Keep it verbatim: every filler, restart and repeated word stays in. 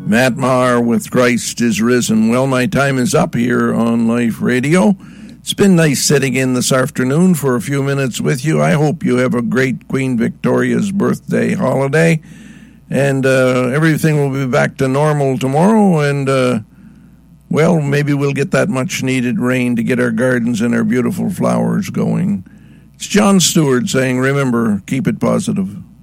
Matt Maher with Christ is Risen. Well, my time is up here on Life Radio. It's been nice sitting in this afternoon for a few minutes with you. I hope you have a great Queen Victoria's birthday holiday. And uh, everything will be back to normal tomorrow. And, uh, well, maybe we'll get that much-needed rain to get our gardens and our beautiful flowers going. It's John Stewart saying, remember, keep it positive.